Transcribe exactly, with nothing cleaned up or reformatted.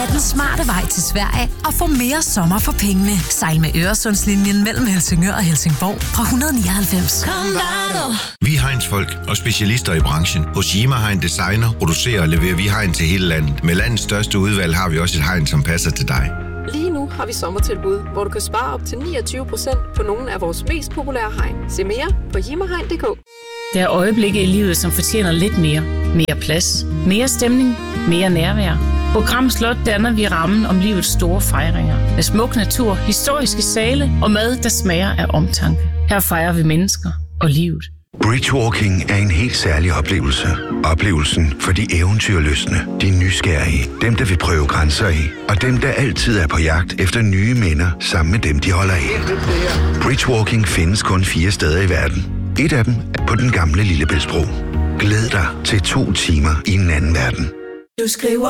er den smarte vej til Sverige og få mere sommer for pengene. Sejl med Øresundslinjen mellem Helsingør og Helsingborg fra et hundrede nioghalvfems. Kom bare. Vi er Heinz-folk og specialister i branchen. Hos Yima Hein Designer producerer og leverer vi hegn til hele landet. Med landets største udvalg har vi også et hegn, som passer til dig. Lige nu har vi sommertilbud, hvor du kan spare op til niogtyve procent på nogle af vores mest populære hegn. Se mere på jimahegn punktum d k. Der er øjeblikke i livet, som fortjener lidt mere. Mere plads, mere stemning, mere nærvær. På Gram Slot danner vi rammen om livets store fejringer. Med smuk natur, historiske sale og mad, der smager af omtanke. Her fejrer vi mennesker og livet. Bridgewalking er en helt særlig oplevelse. Oplevelsen for de eventyrlystne, de nysgerrige, dem der vil prøve grænser af, og dem der altid er på jagt efter nye minder sammen med dem, de holder af. Bridgewalking findes kun fire steder i verden. Et af dem er på den gamle Lillebæltsbro. Glæd dig til to timer i en anden verden. Du skriver